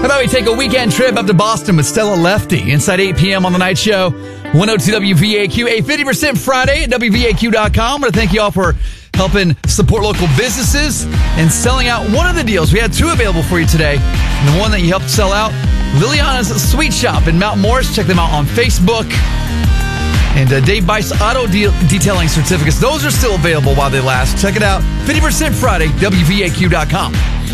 How about we take a weekend trip up to Boston with Stella Lefty inside 8 p.m. on the night show? 102 WVAQ, a 50% Friday at WVAQ.com. I want to thank you all for helping support local businesses and selling out one of the deals. We had two available for you today. And the one that you helped sell out, Liliana's Sweet Shop in Mount Morris. Check them out on Facebook. And Dave Bice Auto Detailing Certificates. Those are still available while they last. Check it out. 50% Friday, WVAQ.com.